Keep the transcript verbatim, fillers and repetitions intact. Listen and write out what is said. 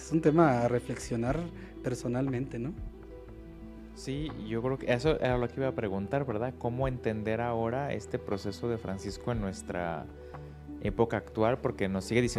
es un tema a reflexionar personalmente, ¿no? Sí, yo creo que eso era lo que iba a preguntar, ¿verdad? ¿Cómo entender ahora este proceso de Francisco en nuestra época actual? Porque nos sigue diciendo